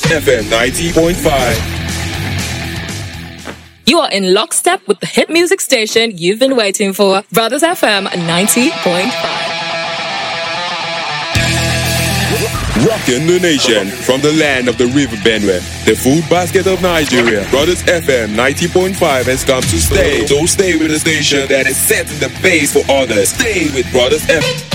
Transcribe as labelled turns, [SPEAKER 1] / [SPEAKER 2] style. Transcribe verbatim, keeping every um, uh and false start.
[SPEAKER 1] F M ninety point five.
[SPEAKER 2] You are in lockstep with the hit music station you've been waiting for, Brothers F M ninety point five.
[SPEAKER 1] Rocking the nation from the land of the River Benue, the food basket of Nigeria. Brothers F M ninety point five has come to stay. So stay with the station that is setting the pace for others. Stay with Brothers F M.